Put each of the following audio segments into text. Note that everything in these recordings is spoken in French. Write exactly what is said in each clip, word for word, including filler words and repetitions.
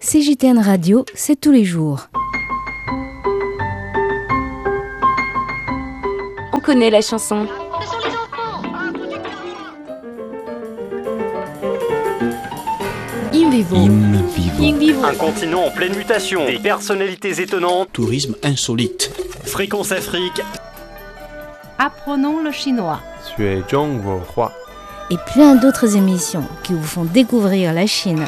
C J T N Radio, c'est tous les jours. On connaît la chanson. Ce sont les enfants. In vivo. In vivo. In vivo. Un continent en pleine mutation, des personnalités étonnantes, Tourisme insolite. Fréquence Afrique. Apprenons le chinois. 学中文化 Et plein d'autres émissions qui vous font découvrir la Chine.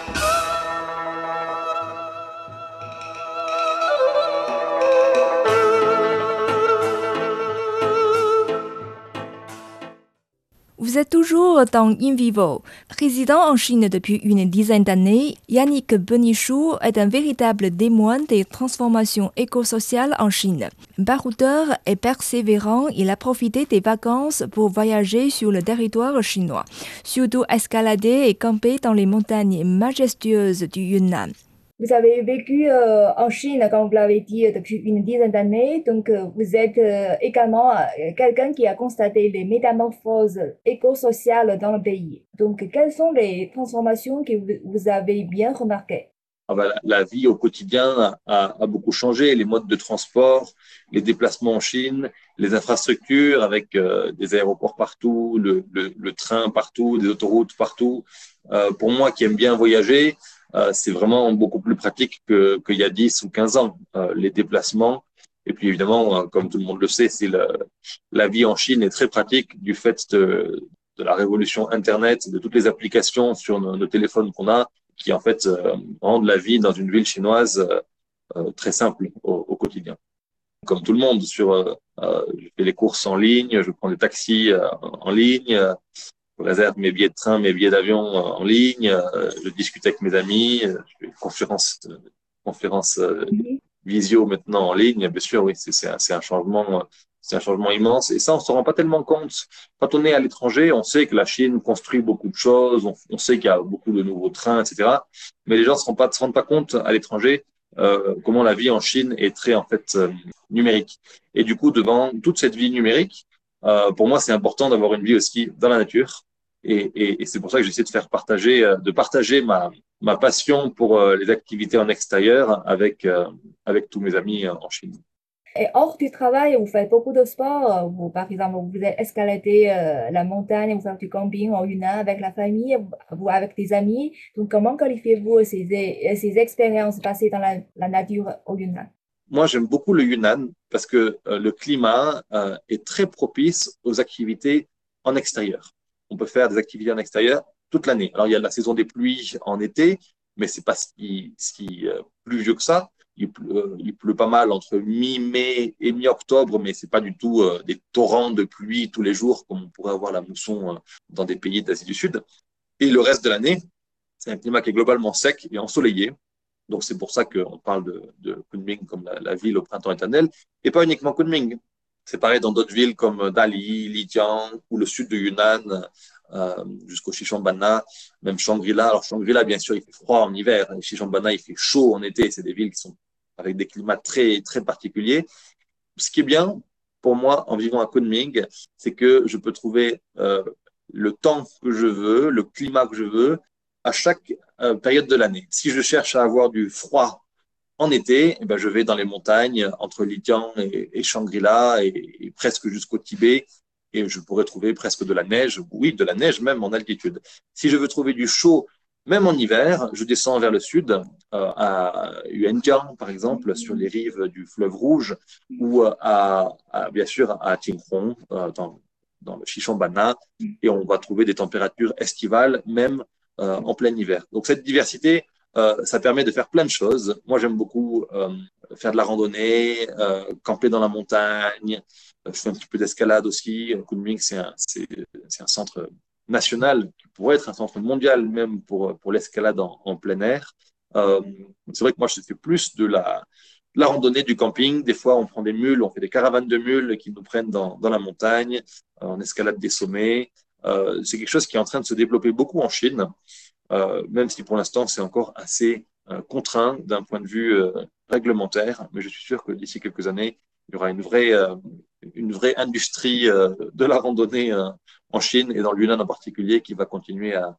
Vous êtes toujours dans In Vivo. Résident en Chine depuis une dizaine d'années, Yannick Benichou est un véritable témoin des transformations écosociales en Chine. Baroudeur et persévérant, il a profité des vacances pour voyager sur le territoire chinois, surtout escalader et camper dans les montagnes majestueuses du Yunnan. Vous avez vécu euh, en Chine, comme vous l'avez dit, depuis une dizaine d'années. Donc, euh, vous êtes euh, également euh, quelqu'un qui a constaté les métamorphoses écosociales dans le pays. Donc, quelles sont les transformations que vous, vous avez bien remarquées? Ah ben, la, la vie au quotidien a, a beaucoup changé. Les modes de transport, les déplacements en Chine, les infrastructures avec euh, des aéroports partout, le, le, le train partout, des autoroutes partout. Euh, pour moi qui aime bien voyager, Euh, c'est vraiment beaucoup plus pratique que, qu'il y a dix ou quinze ans, euh, les déplacements. Et puis évidemment, euh, comme tout le monde le sait, c'est le, la vie en Chine est très pratique du fait de, de la révolution Internet, de toutes les applications sur nos, nos téléphones qu'on a, qui en fait euh, rendent la vie dans une ville chinoise euh, euh, très simple au, au quotidien. Comme tout le monde, sur, euh, euh, je fais les courses en ligne, je prends des taxis euh, en ligne, euh, je réserve mes billets de train, mes billets d'avion en ligne, euh, je discute avec mes amis, euh, je fais des conférences, euh, conférences euh, visio maintenant en ligne. Bien sûr, oui, c'est, c'est, un, c'est un changement, c'est un changement immense. Et ça, on se rend pas tellement compte. Quand on est à l'étranger, on sait que la Chine construit beaucoup de choses, on, on sait qu'il y a beaucoup de nouveaux trains, et cetera. Mais les gens se rendent pas, se rendent pas compte à l'étranger euh, comment la vie en Chine est très en fait euh, numérique. Et du coup, devant toute cette vie numérique, Euh, pour moi, c'est important d'avoir une vie aussi dans la nature. Et, et, et c'est pour ça que j'essaie de faire partager, de partager ma, ma passion pour euh, les activités en extérieur avec, euh, avec tous mes amis en Chine. Et hors du travail, vous faites beaucoup de sport. Vous, par exemple, vous escaladez euh, la montagne, vous faites du camping en Yunnan avec la famille, vous avec des amis. Donc, comment qualifiez-vous ces, ces expériences passées dans la, la nature au Yunnan? Moi, j'aime beaucoup le Yunnan parce que euh, le climat euh, est très propice aux activités en extérieur. On peut faire des activités en extérieur toute l'année. Alors, il y a la saison des pluies en été, mais c'est pas si, si euh, pluvieux que ça. Il pleut, euh, il pleut pas mal entre mi-mai et mi-octobre, mais c'est pas du tout euh, des torrents de pluie tous les jours comme on pourrait avoir la mousson euh, dans des pays d'Asie du Sud. Et le reste de l'année, c'est un climat qui est globalement sec et ensoleillé. Donc, c'est pour ça qu'on parle de, de Kunming comme la, la ville au printemps éternel, et pas uniquement Kunming. C'est pareil dans d'autres villes comme Dali, Lijiang ou le sud de Yunnan, euh, jusqu'au Xishuangbanna, même Shangri-La. Alors, Shangri-La, bien sûr, il fait froid en hiver. Et Xishuangbanna, il fait chaud en été. C'est des villes qui sont avec des climats très, très particuliers. Ce qui est bien pour moi en vivant à Kunming, c'est que je peux trouver euh, le temps que je veux, le climat que je veux, à chaque euh, période de l'année. Si je cherche à avoir du froid en été, eh ben, je vais dans les montagnes entre Lijiang et, et Shangri-La et, et presque jusqu'au Tibet et je pourrais trouver presque de la neige, oui, de la neige même en altitude. Si je veux trouver du chaud, même en hiver, je descends vers le sud, euh, à Yuanjiang par exemple, sur les rives du fleuve Rouge ou à, à bien sûr à Qinghong, euh, dans, dans le Xishuangbanna et on va trouver des températures estivales, même Euh, en plein hiver. Donc cette diversité, euh, ça permet de faire plein de choses. Moi, j'aime beaucoup euh, faire de la randonnée, euh, camper dans la montagne. Je fais un petit peu d'escalade aussi. Kunming, c'est un, c'est, c'est un centre national qui pourrait être un centre mondial même pour pour l'escalade en, en plein air. Euh, c'est vrai que moi, je fais plus de la de la randonnée, du camping. Des fois, on prend des mules, on fait des caravanes de mules qui nous prennent dans dans la montagne. On escalade des sommets. Euh, c'est quelque chose qui est en train de se développer beaucoup en Chine, euh, même si pour l'instant c'est encore assez euh, contraint d'un point de vue euh, réglementaire. Mais je suis sûr que d'ici quelques années, il y aura une vraie, euh, une vraie industrie euh, de la randonnée euh, en Chine et dans le Yunnan en particulier qui va continuer à,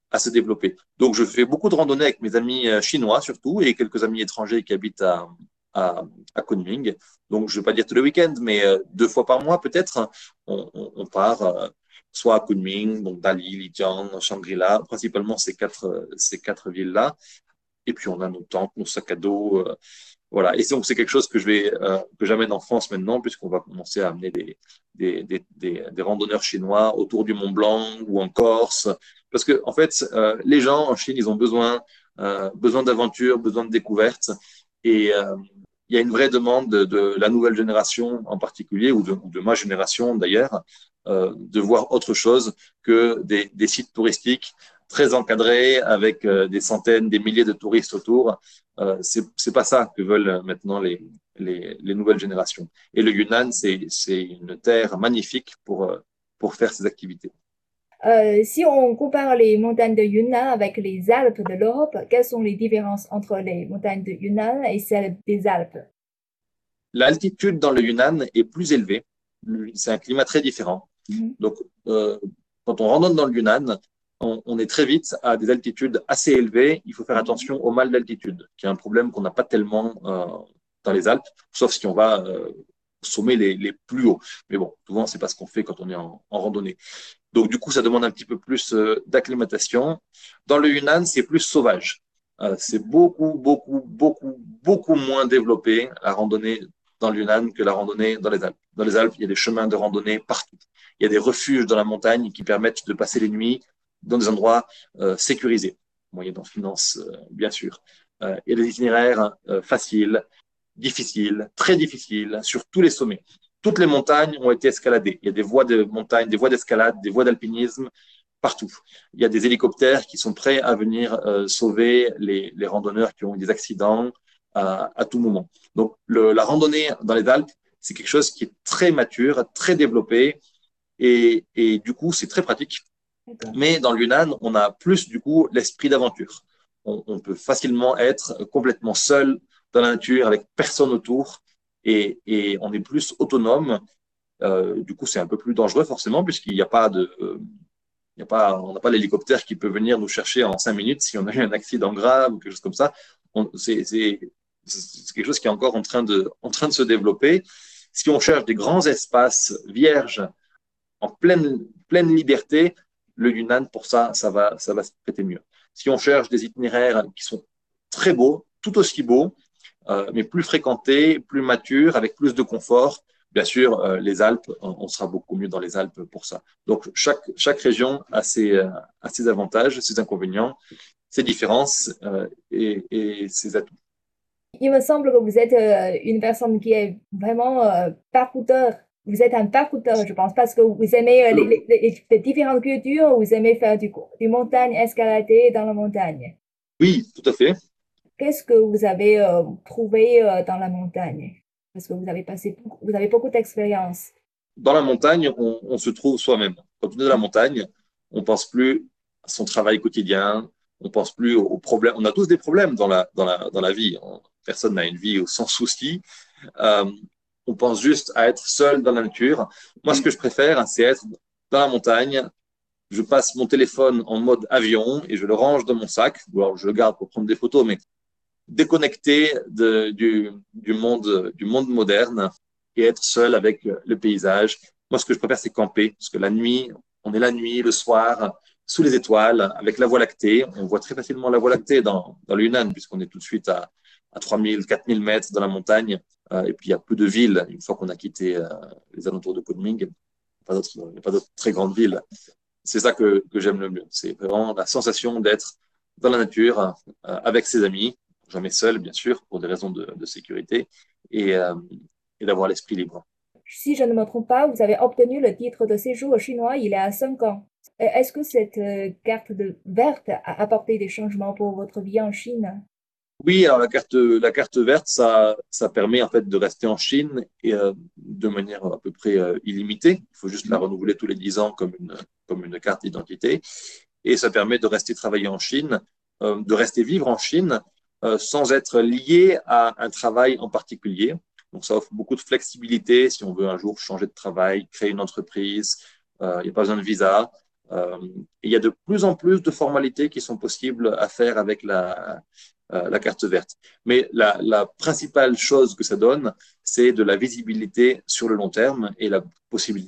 à se développer. Donc, je fais beaucoup de randonnées avec mes amis chinois surtout et quelques amis étrangers qui habitent à, à, à Kunming. Donc, je ne vais pas dire tous les week-ends, mais deux fois par mois peut-être, on, on, on part euh, soit à Kunming, donc Dali, Lijiang, Shangri-La, principalement ces quatre, ces quatre villes-là. Et puis, on a nos tentes, nos sacs à dos. Euh, voilà. Et donc, c'est quelque chose que je vais, euh, que j'amène en France maintenant, puisqu'on va commencer à amener des, des, des, des, des randonneurs chinois autour du Mont Blanc ou en Corse. Parce que, en fait, euh, les gens en Chine, ils ont besoin, euh, besoin d'aventure, besoin de découvertes. Et euh, il y a une vraie demande de, de la nouvelle génération en particulier, ou de, ou de ma génération d'ailleurs, euh, de voir autre chose que des, des sites touristiques très encadrés avec euh, des centaines, des milliers de touristes autour. Euh, c'est, c'est pas ça que veulent maintenant les, les, les nouvelles générations. Et le Yunnan, c'est, c'est une terre magnifique pour, pour faire ces activités. Euh, si on compare les montagnes de Yunnan avec les Alpes de l'Europe, quelles sont les différences entre les montagnes de Yunnan et celles des Alpes? L'altitude dans le Yunnan est plus élevée. C'est un climat très différent. Mm-hmm. Donc, euh, quand on randonne dans le Yunnan, on, on est très vite à des altitudes assez élevées. Il faut faire attention au mal d'altitude, qui est un problème qu'on n'a pas tellement euh, dans les Alpes, sauf si on va euh, au sommet les, les plus hauts. Mais bon, souvent, c'est pas ce qu'on fait quand on est en, en randonnée. Donc, du coup, ça demande un petit peu plus euh, d'acclimatation. Dans le Yunnan, c'est plus sauvage. Euh, c'est beaucoup, beaucoup, beaucoup, beaucoup moins développé, la randonnée dans le Yunnan que la randonnée dans les Alpes. Dans les Alpes, il y a des chemins de randonnée partout. Il y a des refuges dans la montagne qui permettent de passer les nuits dans des endroits euh, sécurisés, moyennant finance, euh, bien sûr. Euh, il y a des itinéraires euh, faciles, difficiles, très difficiles, sur tous les sommets. Toutes les montagnes ont été escaladées. Il y a des voies de montagne, des voies d'escalade, des voies d'alpinisme partout. Il y a des hélicoptères qui sont prêts à venir euh, sauver les, les randonneurs qui ont eu des accidents à, à tout moment. Donc, le, la randonnée dans les Alpes, c'est quelque chose qui est très mature, très développé et, et du coup, c'est très pratique. Okay. Mais dans le Yunnan, on a plus du coup l'esprit d'aventure. On, on peut facilement être complètement seul dans la nature avec personne autour et, et on est plus autonome. Euh, du coup, c'est un peu plus dangereux forcément puisqu'il n'y a pas de, euh, il y a pas, on n'a pas l'hélicoptère qui peut venir nous chercher en cinq minutes si on a eu un accident grave ou quelque chose comme ça. On, c'est, c'est, c'est quelque chose qui est encore en train de, en train de se développer. Si on cherche des grands espaces vierges en pleine, pleine liberté, le Yunnan, pour ça, ça va, ça va se prêter mieux. Si on cherche des itinéraires qui sont très beaux, tout aussi beaux, euh, mais plus fréquentés, plus matures, avec plus de confort, bien sûr, euh, les Alpes, on, on sera beaucoup mieux dans les Alpes pour ça. Donc, chaque, chaque région a ses, euh, a ses avantages, ses inconvénients, ses différences euh, et, et ses atouts. Il me semble que vous êtes euh, une personne qui est vraiment euh, parcoureur. Vous êtes un parcoureur, je pense, parce que vous aimez euh, les, les, les, les différentes cultures, vous aimez faire du, du montagne, escalader dans la montagne. Oui, tout à fait. Qu'est-ce que vous avez euh, trouvé euh, dans la montagne? Parce que vous avez passé, vous avez beaucoup d'expérience. Dans la montagne, on, on se trouve soi-même. Quand on est dans la montagne, on pense plus à son travail quotidien, on pense plus aux problèmes. On a tous des problèmes dans la, dans la, dans la vie. Personne n'a une vie sans souci. Euh, on pense juste à être seul dans la nature. Moi, ce que je préfère, c'est être dans la montagne. Je passe mon téléphone en mode avion et je le range dans mon sac. Ou alors, je le garde pour prendre des photos, mais déconnecté de, du, du monde, du monde moderne et être seul avec le paysage. Moi, ce que je préfère, c'est camper, parce que la nuit, on est la nuit, le soir, sous les étoiles, avec la Voie lactée. On voit très facilement la Voie lactée dans, dans le Yunnan, puisqu'on est tout de suite à, à trois mille, quatre mille mètres dans la montagne. Euh, et puis, il y a peu de villes, une fois qu'on a quitté euh, les alentours de Kunming. Il n'y a pas d'autres très grandes villes. C'est ça que, que j'aime le mieux. C'est vraiment la sensation d'être dans la nature, euh, avec ses amis, jamais seul, bien sûr, pour des raisons de, de sécurité, et, euh, et d'avoir l'esprit libre. Si je ne me trompe pas, vous avez obtenu le titre de séjour chinois il y a cinq ans. Est-ce que cette carte de verte a apporté des changements pour votre vie en Chine? Oui, alors la carte, la carte verte, ça, ça permet en fait de rester en Chine et, euh, de manière à peu près euh, illimitée. Il faut juste la renouveler tous les dix ans comme une, comme une carte d'identité. Et ça permet de rester travailler en Chine, euh, de rester vivre en Chine, Euh, sans être lié à un travail en particulier. Donc, ça offre beaucoup de flexibilité si on veut un jour changer de travail, créer une entreprise. Euh, il n'y a pas besoin de visa. Euh, il y a de plus en plus de formalités qui sont possibles à faire avec la, euh, la carte verte. Mais la, la principale chose que ça donne, c'est de la visibilité sur le long terme et la possibilité